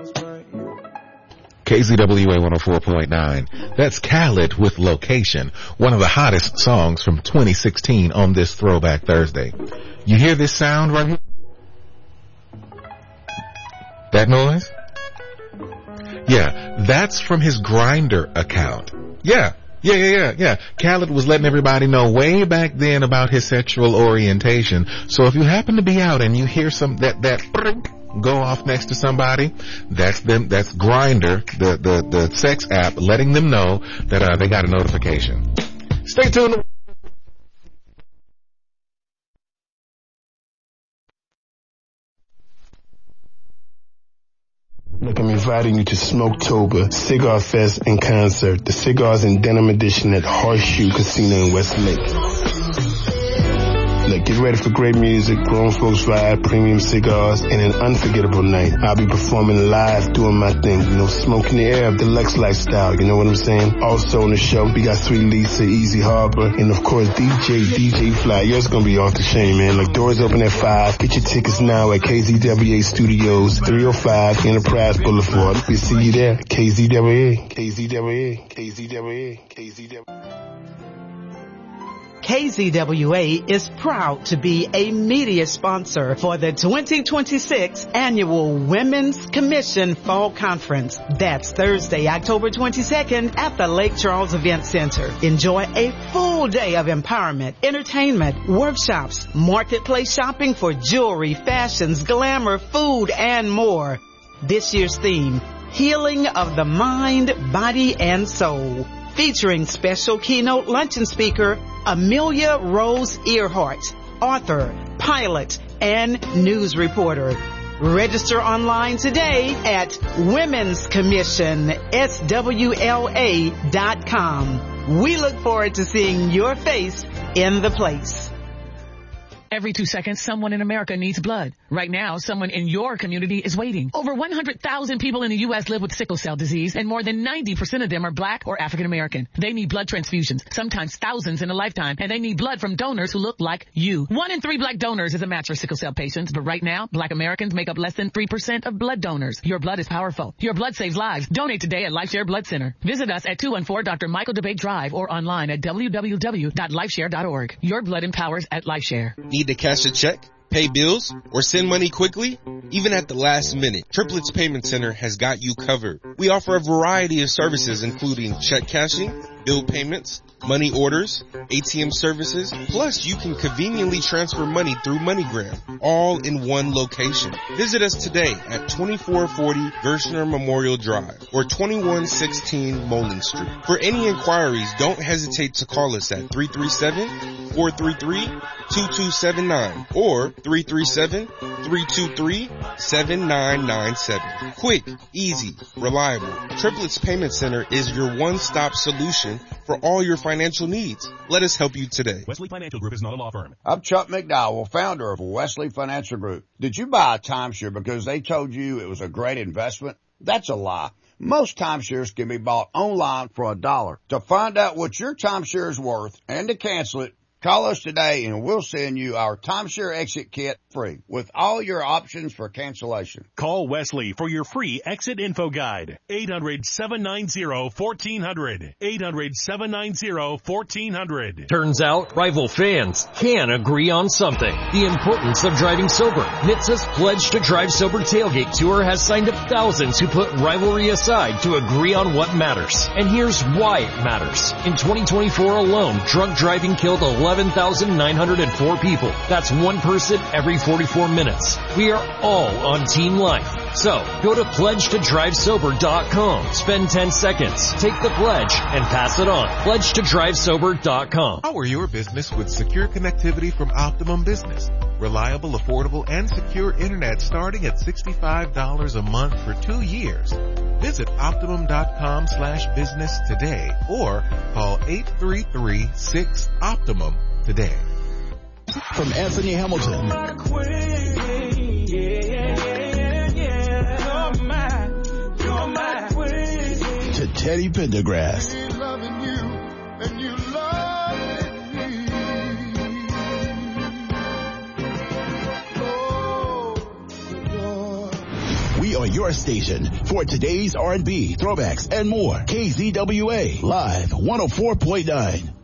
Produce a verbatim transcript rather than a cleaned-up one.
K Z W A one oh four point nine. That's Khaled with Location, one of the hottest songs from twenty sixteen on this Throwback Thursday. You hear this sound right here? That noise? Yeah, that's from his Grindr account. Yeah, yeah, yeah, yeah, yeah. Khaled was letting everybody know way back then about his sexual orientation. So if you happen to be out and you hear some, that, that, go off next to somebody, that's them, that's Grindr, the, the, the sex app, letting them know that, uh, they got a notification. Stay tuned. Look, I'm inviting you to Smoketober, Cigar Fest and Concert, the Cigars and Denim Edition at Horseshoe Casino in Westlake. Look, get ready for great music, grown folks ride, premium cigars, and an unforgettable night. I'll be performing live, doing my thing, you know, smoking the air of deluxe lifestyle, you know what I'm saying? Also on the show, we got Sweet Lisa, Easy Harbor, and of course D J, D J Fly. Yours gonna be off the chain, man. Look, doors open at five. Get your tickets now at K Z W A Studios, three oh five Enterprise Boulevard. We'll see you there. K Z W A, K Z W A, K Z W A, K Z W A. K Z W A is proud to be a media sponsor for the twenty twenty-six Annual Women's Commission Fall Conference. That's Thursday, October twenty-second at the Lake Charles Event Center. Enjoy a full day of empowerment, entertainment, workshops, marketplace shopping for jewelry, fashions, glamour, food, and more. This year's theme, Healing of the Mind, Body, and Soul. Featuring special keynote luncheon speaker, Amelia Rose Earhart, author, pilot, and news reporter. Register online today at women's commission s w l a dot com. We look forward to seeing your face in the place. Every two seconds, someone in America needs blood. Right now, someone in your community is waiting. Over one hundred thousand people in the U S live with sickle cell disease, and more than ninety percent of them are black or African American. They need blood transfusions, sometimes thousands in a lifetime, and they need blood from donors who look like you. One in three black donors is a match for sickle cell patients, but right now, black Americans make up less than three percent of blood donors. Your blood is powerful. Your blood saves lives. Donate today at LifeShare Blood Center. Visit us at two one four Doctor Michael DeBate Drive or online at w w w dot lifeshare dot org. Your blood empowers at LifeShare. Need to cash a check, pay bills, or send money quickly? Even at the last minute, Triplets Payment Center has got you covered. We offer a variety of services including check cashing, bill payments, money orders, A T M services, plus you can conveniently transfer money through MoneyGram, all in one location. Visit us today at twenty-four forty Gershner Memorial Drive or twenty-one sixteen Moling Street. For any inquiries, don't hesitate to call us at three three seven, four three three, two two seven nine or three three seven, three two three, seven nine nine seven. Quick, easy, reliable. Triplets Payment Center is your one-stop solution for all your financial needs. Let us help you today. Wesley Financial Group is not a law firm. I'm Chuck McDowell, founder of Wesley Financial Group. Did you buy a timeshare because they told you it was a great investment? That's a lie. Most timeshares can be bought online for a dollar. To find out what your timeshare is worth and to cancel it, call us today and we'll send you our timeshare exit kit free with all your options for cancellation. Call Wesley for your free exit info guide. eight hundred, seven nine zero, one four zero zero. eight hundred, seven nine zero, one four zero zero. Turns out rival fans can agree on something. The importance of driving sober. N H T S A's Pledge to Drive Sober Tailgate Tour has signed up thousands who put rivalry aside to agree on what matters. And here's why it matters. In twenty twenty-four alone, drunk driving killed eleven thousand nine hundred four people. That's one person every forty-four minutes. We are all on Team Life. So, go to pledge to drive sober dot com. Spend ten seconds, take the pledge, and pass it on. pledge to drive sober dot com. Power your business with secure connectivity from Optimum Business. Reliable, affordable, and secure internet starting at sixty-five dollars a month for two years. Visit optimum.com slash business today or call eight three three, six, OPTIMUM today. From Anthony Hamilton to Teddy Pendergrass, we are on your station for today's R and B, throwbacks, and more. K Z W A Live one oh four point nine.